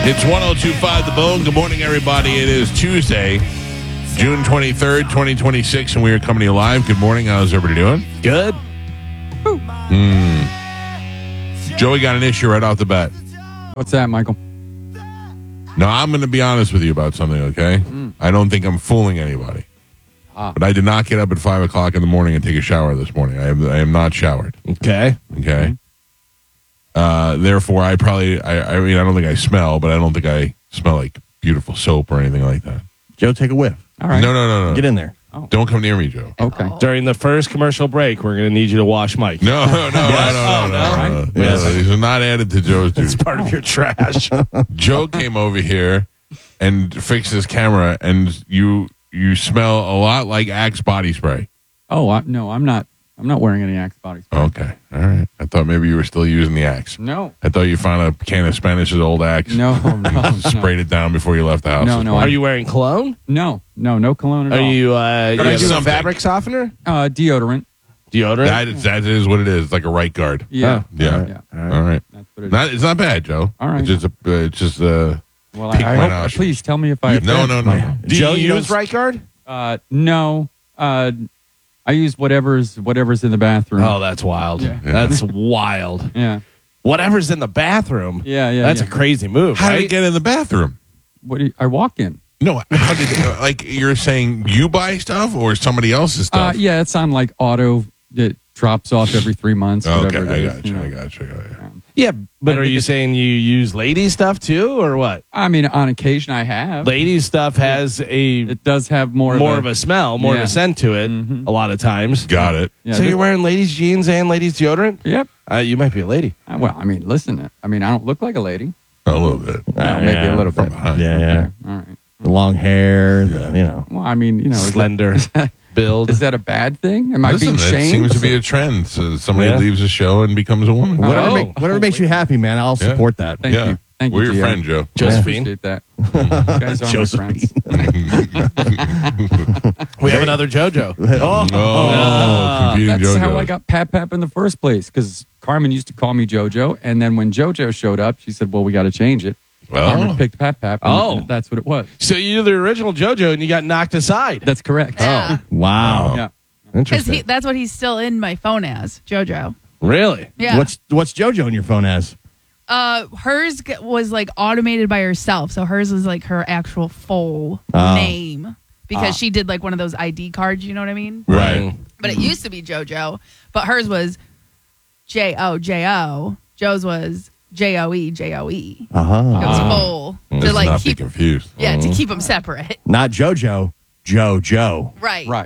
It's 102.5 The Bone. Good morning, everybody. It is Tuesday, June 23rd, 2026, and we are coming to you live. Good morning. How's everybody doing? Good. Joey got an issue right off the bat. What's that, Michael? Now, I'm going to be honest with you about something, okay? I don't think I'm fooling anybody. But I did not get up at 5 o'clock in the morning and take a shower this morning. I am not showered. Okay. Okay? Therefore, I mean, I don't think I smell, but I don't think I smell like beautiful soap or anything like that. Joe, take a whiff. All right. No. Get in there. Don't come near me, Joe. Okay. During the first commercial break, we're going to need you to wash Mike. No. Yes. These are not added to Joe's duty. It's part of your trash. Joe came over here and fixed his camera, and you smell a lot like Axe body spray. Oh, no, I'm not. I'm not wearing any Axe body spray. Okay. All right. I thought maybe you were still using the Axe. No. I thought you found a can of Spanish's old Axe. No. Sprayed it down before you left the house. No. Are you wearing cologne? No cologne at Are all. you do using a something. fabric softener? Deodorant. Deodorant? That is what it is. It's like a right guard. Yeah. Yeah. All right. That's what it is. It's not bad, Joe. All right. It's just Well, pique I my hope, nostrils. please tell me if I No. Do Joe, you use right guard? No. I use whatever's in the bathroom. Oh, that's wild. Yeah. That's wild. Yeah. Whatever's in the bathroom. Yeah. That's a crazy move, How did right? it get in the bathroom? I walk in. No, how did like you're saying you buy stuff or somebody else's stuff? Yeah, it's on like auto. It drops off every 3 months. Okay, Whatever it is, I got you. know. I got you. Yeah, but are you saying you use lady stuff too, or what? I mean, on occasion I have. Lady stuff has It does have more of a smell, more of Yeah. a scent to it a lot of times. Got it. Yeah, So you're wearing ladies' jeans and ladies' deodorant? Yep. You might be a lady. Well, I mean, listen. I mean, I don't look like a lady. A little bit. Maybe a little From bit. behind. Yeah. All right. The long hair, Well, I mean, slender build. Is that a bad thing? Am I Listen, being that shamed? seems to be a trend. So somebody Yeah. leaves a show and becomes a woman. Whatever makes you happy, man. I'll support that. Thank you. Thank We're you, your Gio. friend, Joe. Josephine. Appreciate that. You guys are my friends. We have another JoJo. Competing That's JoJo. how I got Pap in the first place, because Carmen used to call me JoJo, and then when JoJo showed up, she said, well, we got to change it. Carmen picked Pap, and that's what it was. So you're the original JoJo and you got knocked aside. That's correct. Yeah. Wow. Yeah. Because that's what he's still in my phone as, JoJo. Really? Yeah. What's JoJo in your phone as? Hers was like automated by herself. So hers was like her actual full name. Because she did like one of those ID cards, you know what I mean? Right. But it used to be JoJo. But hers was JoJo. Joe's was JoE. It was full. Let's To like not keep be confused. Yeah, to keep them separate. Not JoJo, JoJo. Right. Right.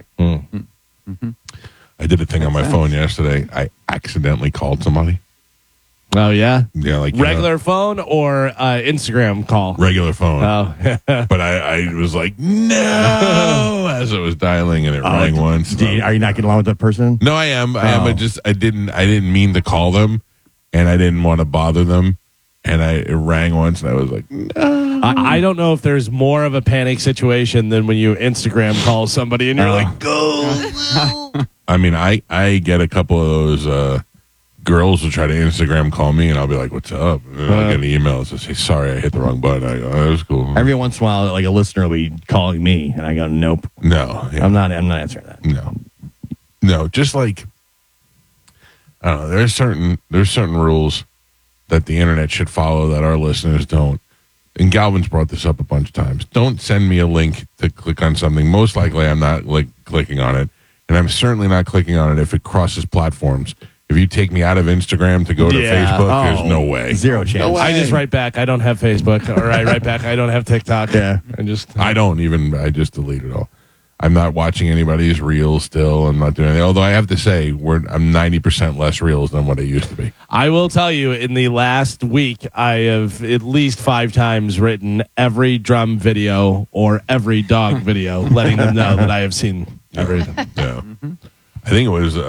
I did a thing on my phone yesterday. I accidentally called somebody. Oh, yeah? Yeah, like Regular phone or Instagram call? regular phone. Oh. But I was like, no, as it was dialing, and it rang once. Are you not getting along with that person? No, I am. I just I didn't mean to call them, and I didn't want to bother them, and it rang once, and I was like, no. I don't know if there's more of a panic situation than when you Instagram call somebody and you're like, go. I mean, I get a couple of those girls will try to Instagram call me, and I'll be like, what's up? And then I'll get an email that says, hey, sorry, I hit the wrong button. I go, oh, that was cool. Every once in a while, like a listener will be calling me, and I go, "Nope, No, yeah. I'm not answering that." No, just like, I don't know. There's certain rules that the internet should follow that our listeners don't. And Galvin's brought this up a bunch of times. Don't send me a link to click on something. Most likely, I'm not clicking on it, and I'm certainly not clicking on it if it crosses platforms. If you take me out of Instagram to go to Facebook, there's no way. Zero chance. I just write back, I don't have Facebook. Or I write back, I don't have TikTok. Yeah. I just delete it all. I'm not watching anybody's reels still. I'm not doing anything. Although I have to say, I'm 90% less reels than what I used to be. I will tell you, in the last week, I have at least 5 times written every drum video or every dog video, letting them know that I have seen everything. Yeah. I think it was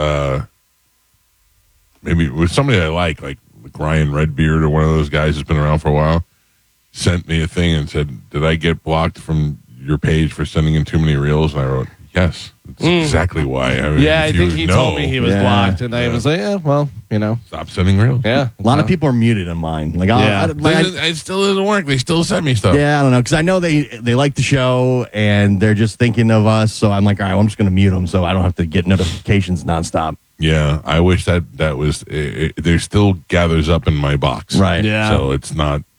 maybe it was somebody I like Ryan Redbeard or one of those guys who's been around for a while, sent me a thing and said, did I get blocked from your page for sending in too many reels? And I wrote, yes. That's exactly why. I mean, Yeah, I if think you he know, told me he was Yeah. blocked, and I was like, yeah, well, stop sending reels. yeah. A lot of people are muted on mine. Like, Yeah. It still doesn't work. They still send me stuff. yeah, I don't know, because I know they like the show and they're just thinking of us. So I'm like, all right, well, I'm just going to mute them so I don't have to get notifications nonstop. Yeah, I wish that was. There still gathers up in my box. Right. Yeah. So it's not